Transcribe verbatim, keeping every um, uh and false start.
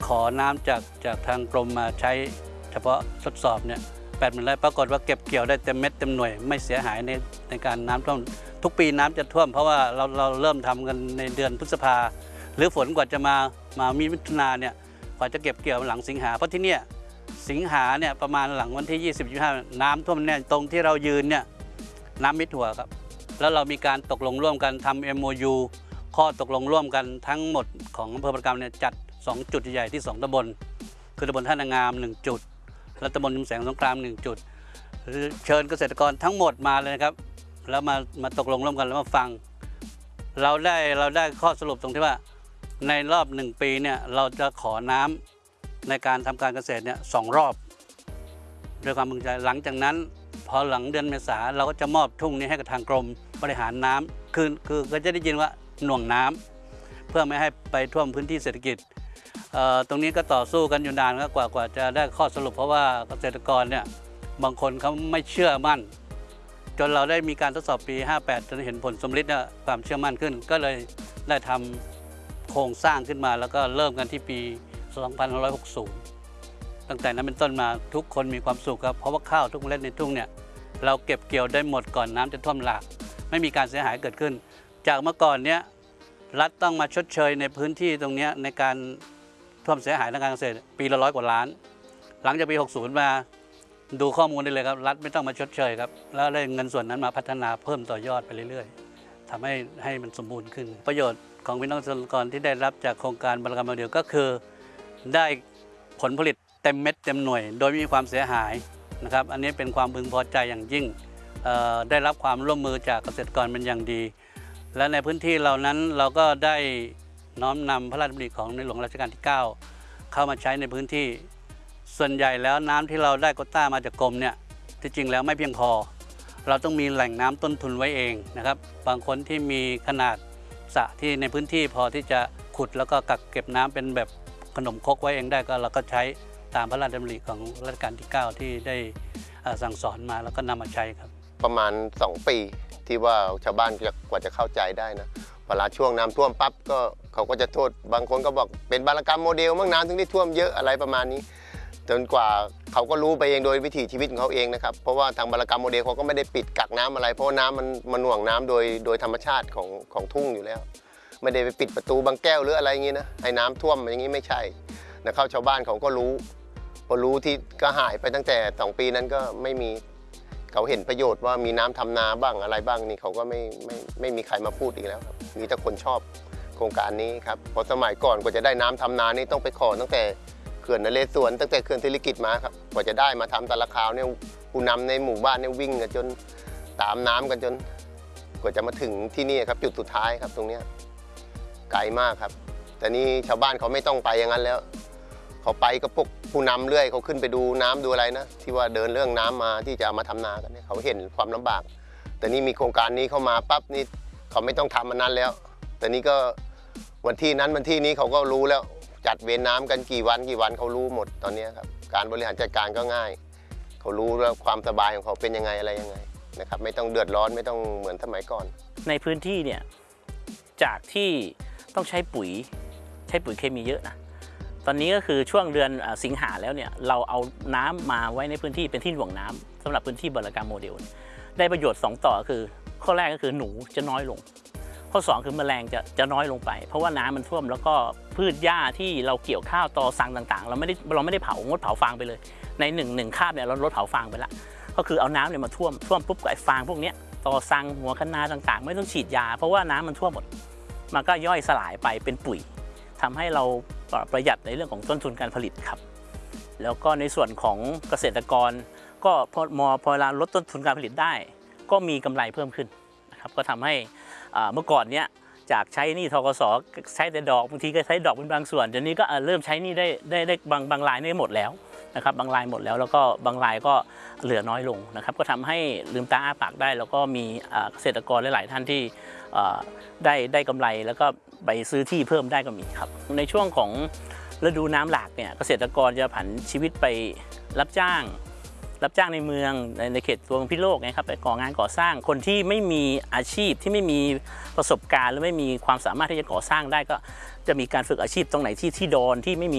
ขอน้ำจากจากทางกรมมาใช้เฉพาะทดสอบเนี่ยแปดหมื่นไร่ปรากฏว่าเก็บเกี่ยวได้เต็มเม็ดเต็มหน่วยไม่เสียหายในในการน้ำท่วมทุกปีน้ำจะท่วมเพราะว่าเราเราเริ่มทำกันในเดือนพฤษภาหรือฝนกว่าจะมามามีมิถุนาเนี่ยกว่าจะเก็บเกี่ยวหลังสิงหาเพราะที่เนี่ยสิงหาเนี่ยประมาณหลังวันที่ยี่สิบ ยี่สิบห้าน้ำท่วมแน่ตรงที่เรายืนเนี่ยน้ำมิดหัวครับแล้วเรามีการตกลงร่วมกันทำ เอ็ม โอ ยู ข้อตกลงร่วมกันทั้งหมดของอำเภอประกำเนี่ยจัดสองจุดใหญ่ที่สองตำบลคือตำบลท่านางามหนึ่งจุดและตำบลชุมแสงสงครามหนึ่งจุดเชิญเกษตรกรทั้งหมดมาเลยนะครับแล้วมามาตกลงร่วมกันแล้วมาฟังเราได้เราได้ข้อสรุปตรงที่ว่าในรอบหนึ่งปีเนี่ยเราจะขอน้ำในการทำการเกษตรเนี่ยสองรอบด้วยความพึงใจหลังจากนั้นพอหลังเดือนเมษาเราก็จะมอบทุ่งนี้ให้กับทางกรมบริหารน้ำคือคือก็จะได้ยินว่าหน่วงน้ำเพื่อไม่ให้ไปท่วมพื้นที่เศรษฐกิจตรงนี้ก็ต่อสู้กันอยู่นานก็กว่ากว่าจะได้ข้อสรุปเพราะว่าเกษตรกรเนี่ยบางคนเขาไม่เชื่อมั่นจนเราได้มีการทดสอบปีห้าแปดจนเห็นผลสำลิดเนี่ยความเชื่อมั่นขึ้นก็เลยได้ทำโครงสร้างขึ้นมาแล้วก็เริ่มกันที่ปีสองพันห้าร้อยหกสิบตั้งแต่นั้นเป็นต้นมาทุกคนมีความสุขครับเพราะว่าข้าวทุกเม็ดในทุ่งเนี่ยเราเก็บเกี่ยวได้หมดก่อนน้ำจะท่วมหลากไม่มีการเสียหายเกิดขึ้นจากเมื่อก่อนเนี้ยรัฐต้องมาชดเชยในพื้นที่ตรงนี้ในการท่วมเสียหายทางการเกษตรปีละร้อยกว่าล้านหลังจากปีหกสิบมาดูข้อมูลได้เลยครับรัฐไม่ต้องมาชดเชยครับแล้วได้เงินส่วนนั้นมาพัฒนาเพิ่มต่อยอดไปเรื่อยๆทำให้ให้มันสมบูรณ์ขึ้นประโยชน์ของพี่น้องเกษตรกรที่ได้รับจากโครงการบรรกรรมเดียวก็คือได้ผลผลิตเต็มเม็ดเต็มหน่วยโดยไม่มีความเสียหายนะครับอันนี้เป็นความพึงพอใจอย่างยิ่งได้รับความร่วมมือจากเกษตรกรเป็นอย่างดีและในพื้นที่เหล่านั้นเราก็ได้น้อมนำพระราชดำริของในหลวงรัชกาลที่เก้าเข้ามาใช้ในพื้นที่ส่วนใหญ่แล้วน้ำที่เราได้โควต้ามาจากกรมเนี่ยที่จริงแล้วไม่เพียงพอเราต้องมีแหล่งน้ำต้นทุนไว้เองนะครับบางคนที่มีขนาดสระที่ในพื้นที่พอที่จะขุดแล้วก็กักเก็บน้ำเป็นแบบขนมครกไว้เองได้ก็เราก็ใช้ตามพระราชดำริของรัชกาลที่เก้าที่ได้สั่งสอนมาแล้วก็นำมาใช้ครับประมาณสองปีที่ว่าชาวบ้านกว่าจะเข้าใจได้นะเวลาช่วงน้ำท่วมปั๊บก็เขาก็จะโทษบางคนก็บอกเป็นบารกรรมโมเดลมั่งน้ำถึงได้ท่วมเยอะอะไรประมาณนี้จนกว่าเขาก็รู้ไปเองโดยวิถีชีวิตของเขาเองนะครับเพราะว่าทางบารกรรมโมเดลเขาก็ไม่ได้ปิดกักน้ำอะไรเพราะน้ำมันมันหน่วงน้ำโดยโดยธรรมชาติของของทุ่งอยู่แล้วไม่ได้ไปปิดประตูบางแก้วหรืออะไรอย่างนี้นะให้น้ำท่วมอย่างนี้ไม่ใช่นะเข้าชาวบ้านเขาก็รู้พอรู้ที่ก็หายไปตั้งแต่สองปีนั้นก็ไม่มีเขาเห็นประโยชน์ว่ามีน้ำทำนาบ้างอะไรบ้างนี่เขาก็ไม่ไม่ไม่มีใครมาพูดอีกแล้วครับมีแต่คนชอบโครงการนี้ครับเพราะสมัยก่อนกว่าจะได้น้ำทำนานี่ต้องไปขอตั้งแต่เขื่อนนเรศวรตั้งแต่เขื่อนศิริกิติ์มาครับกว่าจะได้มาทำแต่ละคราวเนี่ยผู้นำในหมู่บ้านเนี่ยวิ่งกันจนตามน้ำกันจนกว่าจะมาถึงที่นี่ครับจุดสุดท้ายครับตรงนี้ไกลมากครับแต่นี่ชาวบ้านเขาไม่ต้องไปอย่างนั้นแล้วเขาไปกับพวกผู้นำเรื่อยเขาขึ้นไปดูน้ำดูอะไรนะที่ว่าเดินเรื่องน้ำมาที่จะมาทำนากันเนี่ยเขาเห็นความลำบากแต่นี่มีโครงการนี้เข้ามาปั๊บนี่เขาไม่ต้องทำมันนั้นแล้วแต่นี่ก็วันที่นั้นวันที่นี้เขาก็รู้แล้วจัดเวรน้ำกันกี่วันกี่วันเขารู้หมดตอนนี้ครับการบริหารจัดการก็ง่ายเขารู้แล้วความสบายของเขาเป็นยังไงอะไรยังไงนะครับไม่ต้องเดือดร้อนไม่ต้องเหมือนสมัยก่อนในพื้นที่เนี่ยจากที่ต้องใช้ปุ๋ยใช้ปุ๋ยเคมีเยอะนะตอนนี้ก็คือช่วงเดือนสิงหาแล้วเนี่ยเราเอาน้ำมาไว้ในพื้นที่เป็นที่หน่วงน้ำสำหรับพื้นที่บรรกรรมโมเดลได้ประโยชน์สองต่อคือข้อแรกก็คือหนูจะน้อยลงข้อสองคือแมลงจะจะน้อยลงไปเพราะว่าน้ำมันท่วมแล้วก็พืชหญ้าที่เราเกี่ยวข้าวตอสังต่างๆเราไม่ได้เราไม่ได้เผางดเผาฟางไปเลยในหนึ่งหนึ่งคาบเนี่ยเราลดเผาฟางไปแล้วก็คือเอาน้ำเนี่ยมาท่วมท่วมปุ๊บไอ้ฟางพวกนี้ตอสังหัวคะน้าต่างๆไม่ต้องฉีดยาเพราะว่าน้ำมันท่วมหมดมันก็ย่อยสลายไปเป็นปุ๋ยทำให้เราประหยัดในเรื่องของต้นทุนการผลิตครับแล้วก็ในส่วนของเกษตรกรก็พอมอพอเวลาลดต้นทุนการผลิตได้ก็มีกำไรเพิ่มขึ้นนะครับก็ทำให้เมื่อก่อนเนี้ยจากใช้หนี้ธกสใช้แต่ดอกบางทีก็ใช้ดอกเป็นบางส่วนเดี๋ยวนี้ก็เริ่มใช้หนี้ได้ได้ได้บางบางรายนี่หมดแล้วนะครับบางรายหมดแล้วแล้วก็บางรายก็เหลือน้อยลงนะครับก็ทำให้ลืมตาอ้าปากได้แล้วก็มีเกษตรกรหลายๆท่านที่ได้ได้กำไรแล้วก็ไปซื้อที่เพิ่มได้ก็มีครับในช่วงของฤดูน้ำหลากเนี่ยเกษตรกรจะผันชีวิตไปรับจ้างรับจ้างในเมืองในเขตตัวเมืองพิษณุโลกนะครับไปก่องานก่อสร้างคนที่ไม่มีอาชีพที่ไม่มีประสบการณ์หรือไม่มีความสามารถที่จะก่อสร้างได้ก็จะมีการฝึกอาชีพตรงไหนที่ที่ดอนที่ไม่มี